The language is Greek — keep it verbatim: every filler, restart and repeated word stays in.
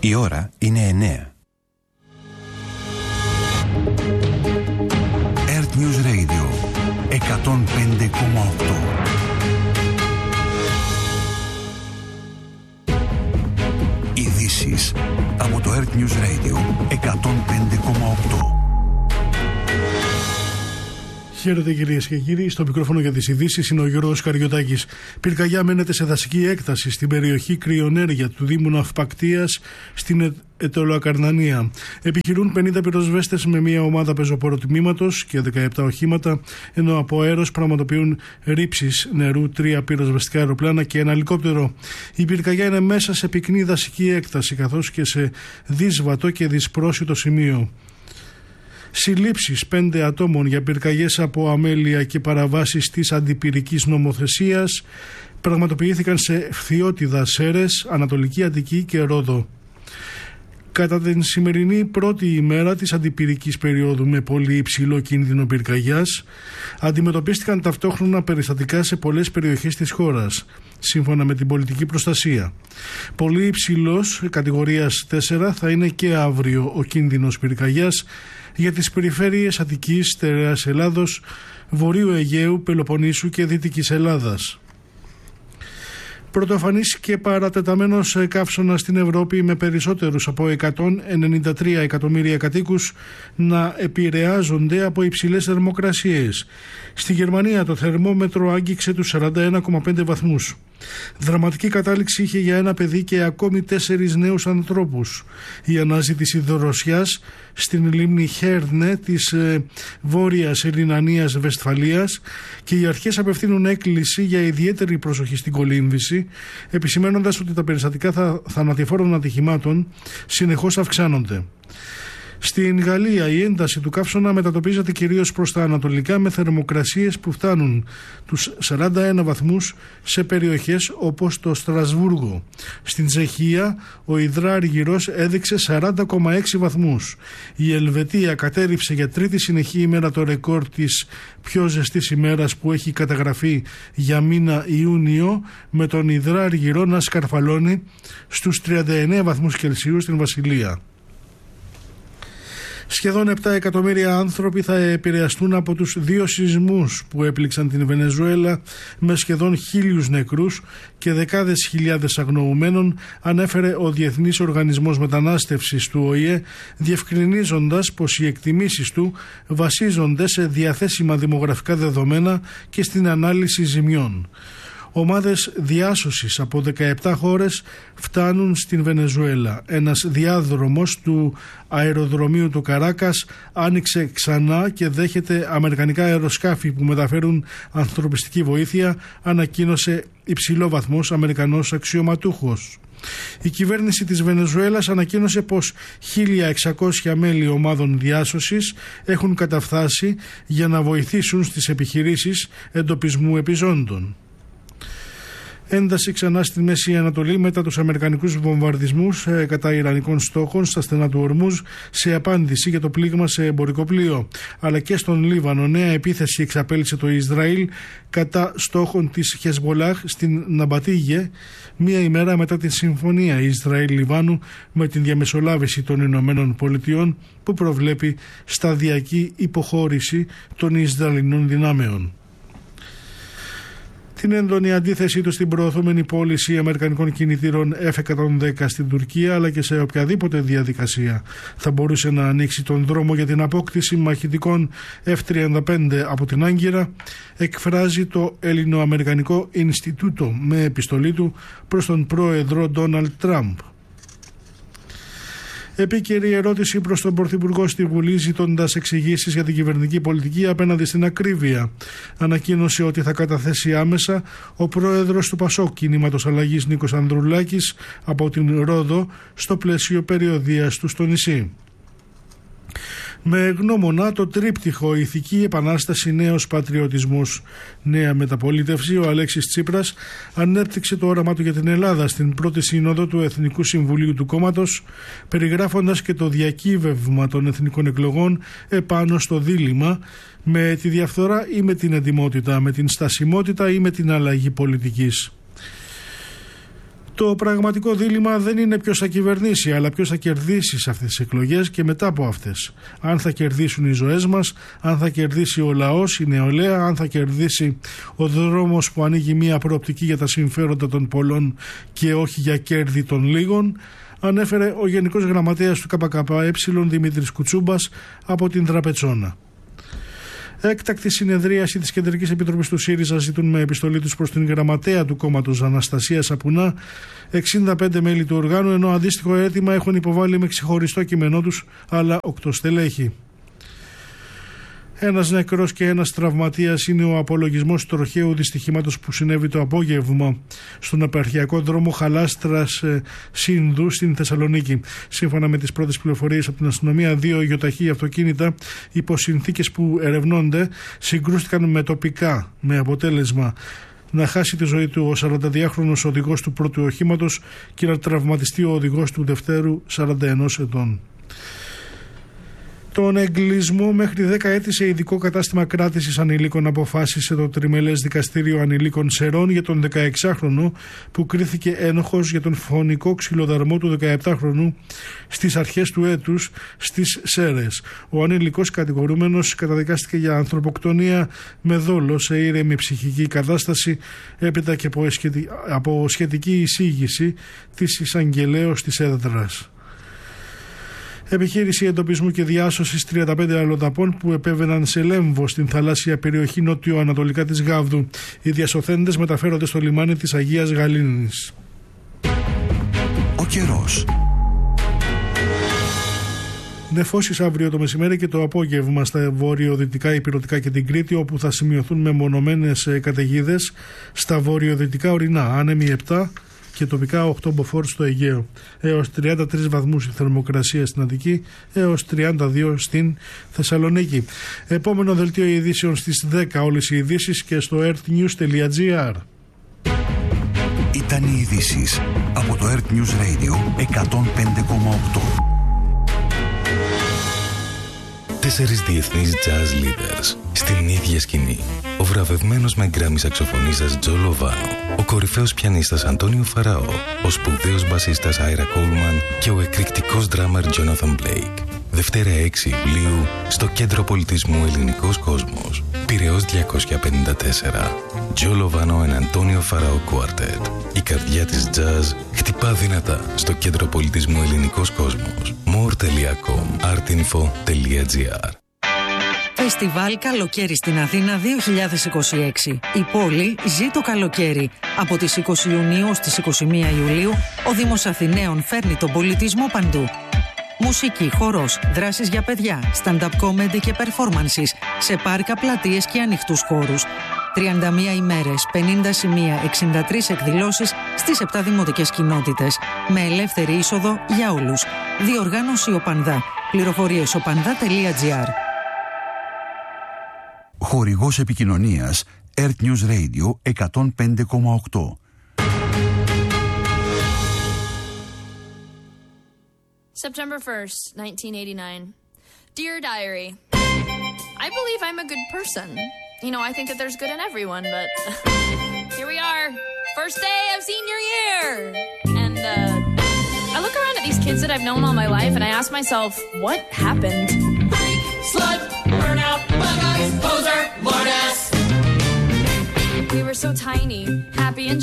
Η ώρα είναι εννέα. Earth News Radio εκατόν πέντε κόμμα οκτώ. Ειδήσεις από το Earth News Radio εκατόν πέντε κόμμα οκτώ. Χαίρετε κυρίες και κύριοι, στο μικρόφωνο για τις ειδήσεις είναι ο Γιώργος Καριωτάκης. Πυρκαγιά μένεται σε δασική έκταση στην περιοχή Κρυονέρια του Δήμου Ναυπακτίας στην Αιτωλοακαρνανία. Επιχειρούν πενήντα πυροσβέστες με μια ομάδα πεζοποροτμήματος και δεκαεπτά οχήματα, ενώ από αέρος πραγματοποιούν ρήψεις νερού τρία πυροσβεστικά αεροπλάνα και ένα ελικόπτερο. Η πυρκαγιά είναι μέσα σε πυκνή δασική έκταση, καθώς και σε δύσβατο και δυσπρόσιτο σημείο. Συλλήψεις πέντε ατόμων για πυρκαγιές από αμέλεια και παραβάσεις της αντιπυρικής νομοθεσίας πραγματοποιήθηκαν σε Φθιώτιδα, Σέρες, Ανατολική Αττική και Ρόδο. Κατά την σημερινή πρώτη ημέρα της αντιπυρικής περίοδου με πολύ υψηλό κίνδυνο πυρκαγιάς, αντιμετωπίστηκαν ταυτόχρονα περιστατικά σε πολλές περιοχές της χώρας, σύμφωνα με την πολιτική προστασία. Πολύ υψηλός, κατηγορίας τέσσερα, θα είναι και αύριο ο κίνδυνος πυρκαγιάς για τις περιφέρειες Αττικής, Στερεάς Ελλάδος, Βορείου Αιγαίου, Πελοποννήσου και Δυτικής Ελλάδας. Πρωτοφανής και παρατεταμένος καύσωνα στην Ευρώπη, με περισσότερους από εκατόν ενενήντα τρία εκατομμύρια κατοίκους να επηρεάζονται από υψηλές θερμοκρασίες. Στη Γερμανία το θερμόμετρο άγγιξε τους σαράντα ένα κόμμα πέντε βαθμούς. Δραματική κατάληξη είχε για ένα παιδί και ακόμη τέσσερις νέους ανθρώπους η αναζήτηση δροσιάς στην λίμνη Χέρνε της ε, βόρειας Ρινανίας Βεσφαλίας, και οι αρχές απευθύνουν έκκληση για ιδιαίτερη προσοχή στην κολύμβηση, επισημένοντας ότι τα περιστατικά θα, θανατηφόρων ατυχημάτων συνεχώς αυξάνονται. Στην Γαλλία η ένταση του καύσωνα μετατοπίζεται κυρίως προς τα ανατολικά, με θερμοκρασίες που φτάνουν τους σαράντα ένα βαθμούς σε περιοχές όπως το Στρασβούργο. Στην Τσεχία ο υδράργυρος έδειξε σαράντα κόμμα έξι βαθμούς. Η Ελβετία κατέρριψε για τρίτη συνεχή ημέρα το ρεκόρ της πιο ζεστής ημέρας που έχει καταγραφεί για μήνα Ιούνιο, με τον υδράργυρο να σκαρφαλώνει στους τριάντα εννέα βαθμούς Κελσίου στην Βασιλεία. Σχεδόν επτά εκατομμύρια άνθρωποι θα επηρεαστούν από τους δύο σεισμούς που έπληξαν την Βενεζουέλα, με σχεδόν χίλιους νεκρούς και δεκάδες χιλιάδες αγνοουμένων, ανέφερε ο Διεθνής Οργανισμός Μετανάστευσης του Ο Η Ε, διευκρινίζοντας πως οι εκτιμήσεις του βασίζονται σε διαθέσιμα δημογραφικά δεδομένα και στην ανάλυση ζημιών. Ομάδες διάσωσης από δεκαεπτά χώρες φτάνουν στην Βενεζουέλα. Ένας διάδρομος του αεροδρομίου του Καράκας άνοιξε ξανά και δέχεται αμερικανικά αεροσκάφη που μεταφέρουν ανθρωπιστική βοήθεια, ανακοίνωσε υψηλόβαθμος Αμερικανός αξιωματούχος. Η κυβέρνηση της Βενεζουέλας ανακοίνωσε πως χίλια εξακόσια μέλη ομάδων διάσωσης έχουν καταφθάσει για να βοηθήσουν στις επιχειρήσεις εντοπισμού επιζώντων. Ένταση ξανά στη Μέση Ανατολή μετά τους αμερικανικούς βομβαρδισμούς ε, κατά ιρανικών στόχων στα στενά του Ορμούζ, σε απάντηση για το πλήγμα σε εμπορικό πλοίο. Αλλά και στον Λίβανο νέα επίθεση εξαπέλυσε το Ισραήλ κατά στόχων της Χεσμολάχ στην Ναμπατίγε, μία ημέρα μετά τη συμφωνία Ισραήλ-Λιβάνου με την διαμεσολάβηση των Ηνωμένων Πολιτειών, που προβλέπει σταδιακή υποχώρηση των Ισραηλινών δυνάμεων. Την έντονη αντίθεσή του στην προωθούμενη πώληση αμερικανικών κινητήρων εφ εκατόν δέκα στην Τουρκία, αλλά και σε οποιαδήποτε διαδικασία θα μπορούσε να ανοίξει τον δρόμο για την απόκτηση μαχητικών εφ τριάντα πέντε από την Άγκυρα, εκφράζει το Ελληνοαμερικανικό Ινστιτούτο με επιστολή του προς τον πρόεδρο Ντόναλντ Τραμπ. Επίκαιρη ερώτηση προς τον Πρωθυπουργό στη Βουλή, ζητώντας εξηγήσεις για την κυβερνητική πολιτική απέναντι στην ακρίβεια. Ανακοίνωσε ότι θα καταθέσει άμεσα ο πρόεδρος του Πασόκ Κινήματος Αλλαγής Νίκος Ανδρουλάκης από την Ρόδο, στο πλαίσιο περιοδίας του στο νησί. Με γνώμονα το τρίπτυχο ηθική επανάσταση, νέος πατριωτισμός, νέα μεταπολίτευση, ο Αλέξης Τσίπρας ανέπτυξε το όραμά του για την Ελλάδα στην πρώτη σύνοδο του Εθνικού Συμβουλίου του κόμματος, περιγράφοντας και το διακύβευμα των εθνικών εκλογών επάνω στο δίλημμα με τη διαφθορά ή με την εντιμότητα, με την στασιμότητα ή με την αλλαγή πολιτικής. Το πραγματικό δίλημμα δεν είναι ποιος θα κυβερνήσει, αλλά ποιος θα κερδίσει σε αυτές τις εκλογές και μετά από αυτές. Αν θα κερδίσουν οι ζωές μας, αν θα κερδίσει ο λαός, η νεολαία, αν θα κερδίσει ο δρόμος που ανοίγει μια προοπτική για τα συμφέροντα των πολλών και όχι για κέρδη των λίγων, ανέφερε ο Γενικός Γραμματέας του ΚΚΕ Δημήτρης Κουτσούμπας από την Τραπετσόνα. Έκτακτη συνεδρίαση της Κεντρικής Επιτροπής του ΣΥΡΙΖΑ ζητούν με επιστολή τους προς την γραμματέα του κόμματος Αναστασία Σαπουνά εξήντα πέντε μέλη του οργάνου, ενώ αντίστοιχο αίτημα έχουν υποβάλει με ξεχωριστό κείμενό τους άλλα οκτώ στελέχη. Ένας νεκρός και ένας τραυματίας είναι ο απολογισμός του τροχαίου δυστυχήματος που συνέβη το απόγευμα στον επαρχιακό δρόμο Χαλάστρας Σύνδου στην Θεσσαλονίκη. Σύμφωνα με τις πρώτες πληροφορίες από την αστυνομία, δύο υγειοταχή αυτοκίνητα υπό συνθήκες που ερευνώνται συγκρούστηκαν με τοπικά, με αποτέλεσμα να χάσει τη ζωή του ο σαρανταδυάχρονος οδηγός του πρώτου οχήματος και να τραυματιστεί ο οδηγός του δευτέρου σαράντα ενός ετών. Τον εγκλισμό μέχρι δέκα έτη σε ειδικό κατάστημα κράτησης ανηλίκων αποφάσισε το Τριμελές Δικαστήριο Ανηλίκων Σερών για τον δεκαεξάχρονο που κρίθηκε ένοχος για τον φωνικό ξυλοδαρμό του δεκαεπτάχρονου στις αρχές του έτους στις Σέρες. Ο ανήλικος κατηγορούμενος καταδικάστηκε για ανθρωποκτονία με δόλο σε ήρεμη ψυχική κατάσταση έπειτα και από σχετική εισήγηση της εισαγγελέως της έδρας. Επιχείρηση εντοπισμού και διάσωσης τριάντα πέντε αλλοδαπών που επέβαιναν σε Λέμβο στην θαλάσσια περιοχή νότιο-ανατολικά της Γάβδου. Οι διασωθέντες μεταφέρονται στο λιμάνι της Αγίας Γαλήνης. Ο καιρός. Νεφώσεις αύριο το μεσημέρι και το απόγευμα στα βορειοδυτικά, ηπειρωτικά και την Κρήτη, όπου θα σημειωθούν μεμονωμένες καταιγίδες. Στα βορειοδυτικά ορεινά άνεμοι επτά και τοπικά οκτώ μποφόρ στο Αιγαίο. Έως τριάντα τρεις βαθμούς η θερμοκρασία στην Αττική, έως τριάντα δύο στην Θεσσαλονίκη. Επόμενο δελτίο ειδήσεων στις δέκα όλες οι ειδήσεις και στο earthnews τελεία gr. Ήταν οι ειδήσεις από το Earth News Radio εκατόν πέντε κόμμα οκτώ. Τέσσερις διεθνείς jazz leaders στην ίδια σκηνή. Ο βραβευμένος με γκράμι σαξοφωνίστας Τζο Λοβάνο, ο κορυφαίος πιανίστας Αντώνιο Φαραώ, ο σπουδαίος μπασίστας Άιρα Κόλμαν και ο εκρηκτικός ντράμερ Τζόναθαν Μπλέικ. Δευτέρα έξι Ιουλίου στο Κέντρο Πολιτισμού Ελληνικός Κόσμος. Πειραιώς διακόσια πενήντα τέσσερα. Τζο Λοβάνο and Αντώνιο Φαραώ Quartet. Η καρδιά της jazz χτυπά δυνατά στο Κέντρο Πολιτισμού Ελληνικός Κόσμος. more τελεία com artinfo τελεία gr. Φεστιβάλ Καλοκαίρι στην Αθήνα δύο χιλιάδες είκοσι έξι. Η πόλη ζει το καλοκαίρι. Από τις είκοσι Ιουνίου στις είκοσι μία Ιουλίου, ο Δήμος Αθηναίων φέρνει τον πολιτισμό παντού. Μουσική, χορός, δράσεις για παιδιά, stand-up comedy και performances σε πάρκα, πλατείες και ανοιχτούς χώρους. τριάντα μία ημέρες, πενήντα σημεία, εξήντα τρεις εκδηλώσεις στις επτά δημοτικές κοινότητες. Με ελεύθερη είσοδο για όλους. Διοργάνωση Οπανδά. Πληροφορίες οπανδά τελεία gr. Χορηγός επικοινωνίας Earth News Radio εκατόν πέντε κόμμα οκτώ. September first, nineteen eighty-nine. Dear Diary, I believe I'm a good person. You know, I think that there's good in everyone, but here we are. First day of senior year. And uh, I look around at these kids that I've known all my life and I ask myself, what happened? Freak, slut, burnout, bug eyes, poser, lord ass. We were so tiny, happy and